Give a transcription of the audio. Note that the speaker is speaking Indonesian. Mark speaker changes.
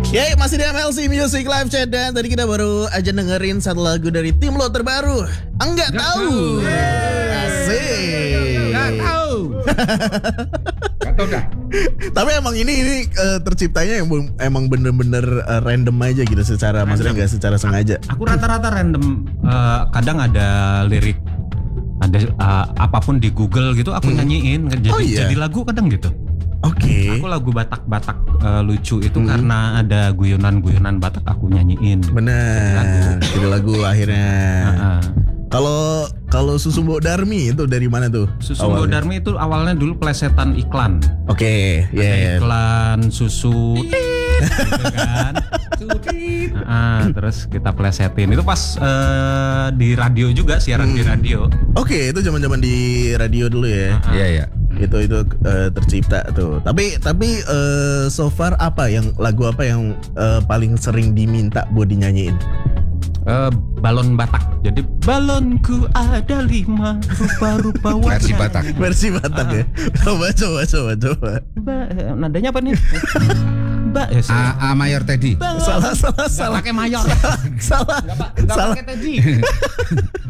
Speaker 1: Ya, masih di MLC Music Live Chat dan tadi kita baru aja dengerin satu lagu dari tim lo terbaru. Enggak tahu. Asik.
Speaker 2: Enggak tahu. Enggak tahu dah.
Speaker 1: Tapi emang ini terciptanya emang bener-bener random aja gitu secara maksudnya nggak secara sengaja.
Speaker 2: Aku rata-rata random. Kadang ada lirik, ada apapun di Google gitu aku nyanyiin. Jadi lagu kadang gitu.
Speaker 1: Oke.
Speaker 2: Aku lagu Batak-Batak lucu itu karena ada guyonan-guyonan Batak aku nyanyiin.
Speaker 1: Bener. Jadi lagu akhirnya. Kalau Susu Mbok Darmi itu dari mana tuh?
Speaker 2: Susu Mbok Darmi itu awalnya dulu plesetan iklan.
Speaker 1: Oke,
Speaker 2: Iklan susu gitu kan. Terus kita plesetin. Itu pas di radio juga, siaran di radio.
Speaker 1: Oke, itu zaman-zaman di radio dulu ya.
Speaker 3: Iya.
Speaker 1: Itu tercipta tuh. Tapi so far lagu apa yang paling sering diminta buat dinyanyiin?
Speaker 2: Balon Batak. Jadi balonku ada 5 rupa-rupa warna.
Speaker 3: Versi Batak
Speaker 1: ya. Coba.
Speaker 2: Nadanya apa nih?
Speaker 3: A mayor Teddy.
Speaker 1: Salah.
Speaker 2: Pakai mayor.
Speaker 1: Salah.
Speaker 2: Enggak pakai Teddy.